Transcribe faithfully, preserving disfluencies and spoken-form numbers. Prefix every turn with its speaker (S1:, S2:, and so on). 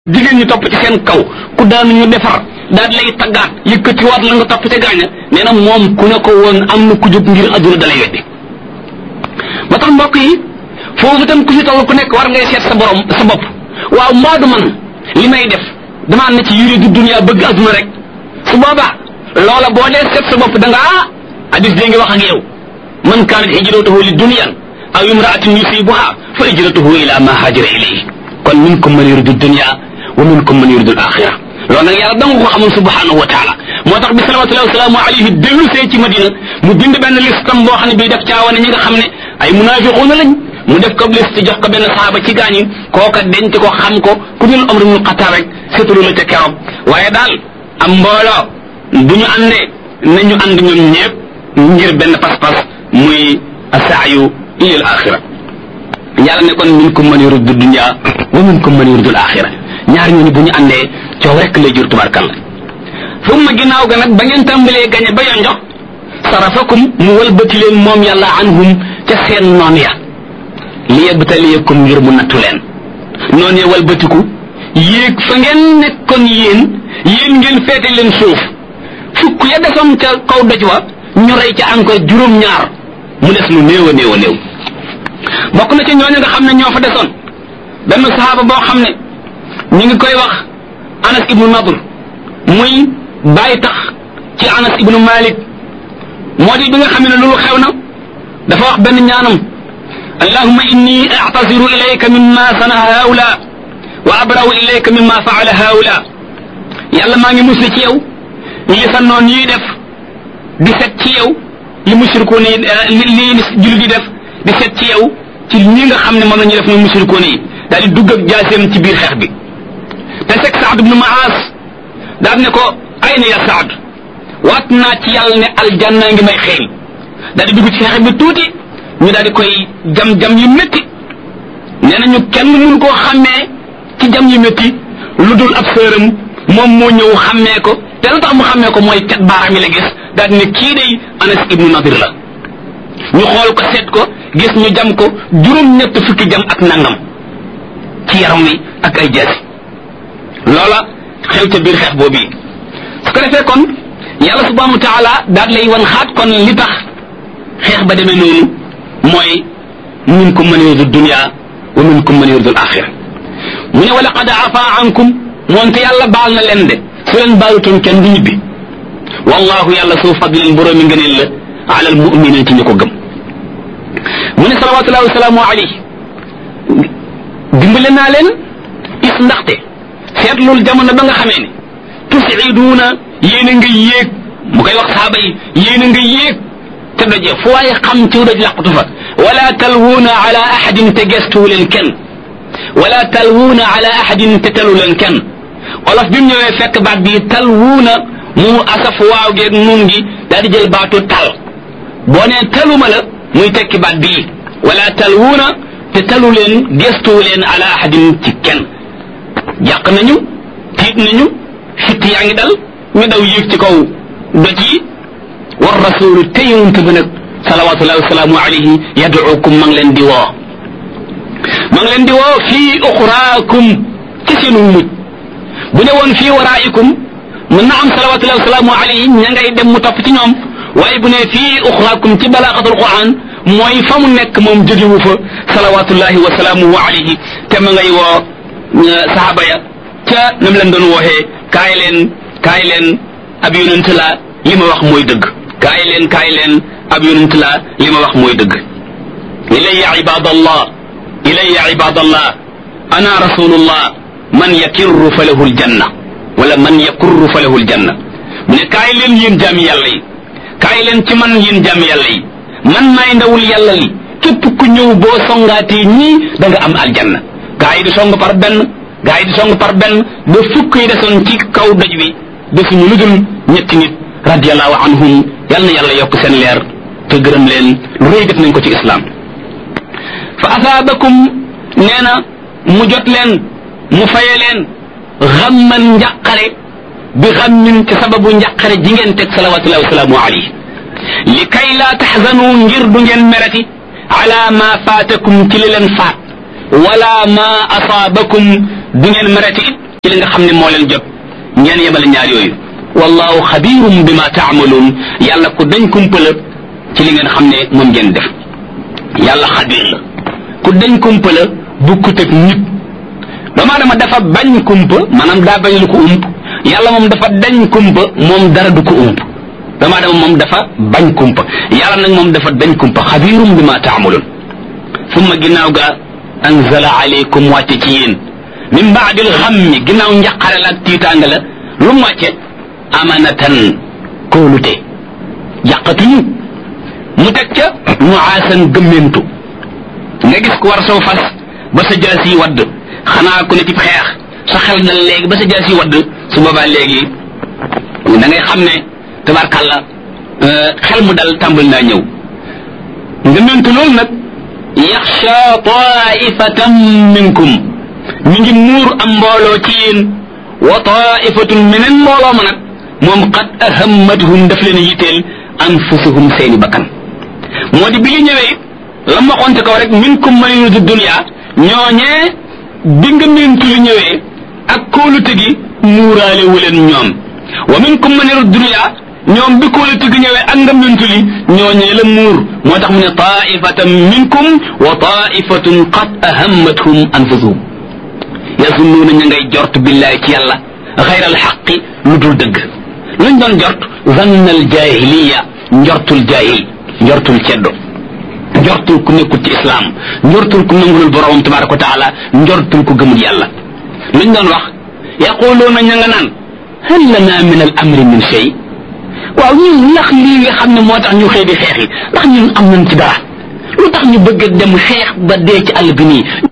S1: jigéen ñi topp ci seen kaw ku daanu ñu defar daal lay taggaat yëkkatiwaat la nga topp ca gaaña nee na moom ku ne ko woon am na ku jóg ngir adduna dalay weddi. ba tax mbokk yi foofu itam ku ci toll ku nekk war ngay seet sa borom sa bopp waaw mbaadu man li may def damaa ne ci yuridu dunya bëgg adduna rek su boobaa loola boo dee seet sa bopp da nga ah hadis dee ngi wax ak yow man kaanat hijratuhu li dunyan aw imra'atin yusibuha fa hijratuhu ila ma hajara ilayhi kon minkum man yuridu dunya wa minkum man yuridu al-axira loolu nag yàlla danga ko xamul subhanahu wa taala moo tax bi salawatullahi wa salaamu alayhi dellu see ci Madina mu bind benn listam boo xam ne bii def caawane ñi nga xam ne ay munaafiquuna lañ mu def ko liste jox ko benn saaba ci gaañi kooka denc ko xam ko ku dul Umar ibn Xattaab rek seetlu la ca keroog waaye daal am mbooloo bu ñu àndee nañu ànd ñoom ñëpp ngir benn pas-pas muy asaayu ila al-axira yàlla ne kon minkum man yuridu dunya wa minkum man yuridu al-axira ñaar ñooñu bu ñu àndee coow rek lay jur tubarkalla summa ginnaaw ga nag ba ngeen tàmbalee gañe ba yonjox sarafakum mu walbati leen moom yàlla anhum ca seen noon ya li yabtaliyakum ngir mu nattu leen noon ya walbatiku yéeg fa ngeen nekkoon yéen yéen ngeen feete leen suuf fukk ya desoon ca kaw doj wa ñu rey ca encore juróom-ñaar mu des lu néew a néew a néew bokk na ci ñooñu nga xam ne ñoo fa desoon benn sahaaba boo xam ne ñu ngi koy wax Anas ibnu Nadr muy bàyyi tax ci Anas ibnu Malik moo di bi nga xam ne loolu xew na dafa wax benn ñaanam allahumma inni a'taziru ilayka mimma sana haula wa abra'u ilayka mimma fa'ala haula yàlla maa ngi musli ci yow li sa noon yi def di set ci yow li mushrikuun yi li li jullit di def di set ci yow ci ñi nga xam ne moom la ñuy def muy mushrikuun yi daal di dugg ak jaaseem ci biir xeex bi te fekk Saad ibnu Maas daal ne ko ayna ya Saad waat naa ci yàlla ne aljanna ngi may xeeñ daal di dugg ci xeex bi tuuti ñu daal di koy jam-jam yu métti nee nañu kenn mun koo xàmmee ci jam yu métti lu dul ab sëram moom moo ñëw xàmmee ko te lu tax mu xàmmee ko mooy cat baaraam yi la gis daal di ne kii day Anas ibnu Nadir la ñu xool ko seet ko gis ñu jam ko juróom-ñett fukki jam ak nangam ci yaram wi ak ay jaasi loola xew ca biir xeex boobu su ko defee kon yàlla subhanahu wa taala daal lay wan xaat kon li tax xeex ba demee noonu mooy minkum man yuridu dunya wa minkum man yuridu al-axira mu ne wa laqad afa ankum moonte yàlla baal na leen de su leen baalutoon kenn du ñibbi wallahu yàlla suu fadlin boroomi ngëneel la ala al mu'minin ci ñu ko gëm mu ne salawatullahi wa salaamu alayhi dimbale naa leen is ndaxte seetlul jamono ba nga xamee ne tusiduuna yéen a nga yéeg mu koy wax saaba yi yéen a nga yéeg te doje fu waaye xam ci doj laqatu fa wala talwuuna ala ahadin te gestuwu leen kenn wala talwuuna ala ahadin te telu leen kenn olof bi mu ñëwee fekk baat bi talwuuna mu asaf waaw geeg nun gi daal di jël baatu tal boo nee taluma la muy tekki baat bii wala talwuuna te talu leen gestuwu leen ala ahadin ci kenn jàq nañu tiit nañu fitt yaa ngi dal ñu daw yéeg ci kaw doj yi war rasulu te yonent bi nag salawatullahi wasalaamu alayhi yaduukum ma ngi leen di woo ma ngi leen di woo fii uxraakum ci seenu mujj bu ne woon fii waraa'ikum mën na am salawatullahi wasalaamu alayhi ña ngay dem mu topp ci ñoom waaye bu ne fii uxraakum ci balaaxatul quran mooy fa mu nekk moom jógewu fa salawatullahi wasalaamuhu alayhi te ma ngay woo saxaaba ya ca nam leen doon waxee kaay leen kaay leen ab yonent la li ma wax mooy dëgg kaay leen kaay leen ab yonent la li ma wax mooy dëgg ilayya ibadallah ilayya ibadallah ana rasulullah man yakirru fa lahu aljanna wala man yakurru fa lahu aljanna mu ne kaay leen yéen jaami yàlla yi kaay leen ci man yéen jaami yàlla yi man maay ndawul yàlla li képp ku ñëw boo songaatee ñii da nga am aljanna gaa yi di song par benn gaa yi di song par benn ba fukk yi desoon ci kaw doj wi desuñu lu dul ñetti nit radiallahu anhum yal na yàlla yokk seen leer te gërëm leen lu rëy def nañ ko ci islam fa asaabakum nee na mu jot leen mu faye leen xamman njàqare bi xammin ci sababu njàqare ji ngeen teg salawatullahi wasalaamu alayhi li kay laa taxzanu ngir du ngeen merati ala ma faatakum ci li leen faat wala ma asaabakum du ngeen merati it ci li nga xam ne moo leen jot ngeen yemale ñaar yooyu wallahu xabirum bima taamaluun yàlla ku dañ kumpa la ci li ngeen xam ne moom ngeen def yàlla xabir la ku dañ kumpa la bukkut ak nit doomu aadama dafa bañ kumpa maanaam daa bañ lu ko ump yàlla moom dafa dañ kumpa moom dara du ko ump doomu aadama moom dafa bañ kumpa yàlla nag moom dafa dañ kumpa xabirum bima taamaluun summa ginnaaw ga anzala aleykum wàcce ci yéen min baadil xammi ginnaaw njaqare la ak tiitaanga la lu mu wàcce amanatan kóolute yàqatuñu mu teg ca nuaasan gëmmentu nga gis ko war saw fas ba sa jaas yi wadd xanaa ku ne ci xeex sa xel na léegi ba sa jaas yi wadd su boobaa léegi da ngay xam ne tabarkàlla xel mu dal tàmbali naa ñëw gëmmentu loolu nag yaxsha taifatan minkum mi ngi muur am mbooloo ci yéen wa taifatun meneen mbooloo ma nag moom qad ahammatuhum daf leen yitteel anfusuhum seeni bakkan moo di bi li ñëwee la ma waxoon ko rek minkum man yuridu dunya ñooñee bi nga mentu li ñëwee ak kóolute gi muuraale wu leen ñoom wa minkum man yuridu dunya ñoom bi kóolute gi ñëwee ak nga mentu li ñooñee la muur moo tax mu ne taifatan minkum wa taifatun qad ahammatuhum anfusuhum yazunnuuna ña ngay jort billahi ci yàlla xayral xaqi lu dul dëgg luñ doon jort zannal jahiliya njortul jahil njortul ceddo njortul ku nekkul ci islam njortul ku nangulul boromam tabaraka wa taala njortul ku gëmul yàlla luñ doon wax yaquluuna ña nga naan hal lana min al amri min shay waaw ñun ndax lii nga xam ne moo tax ñu xëy di xeex yi ndax ñun am nañ ci dara lu tax ñu bëgg dem xeex ba dee ci àll bi nii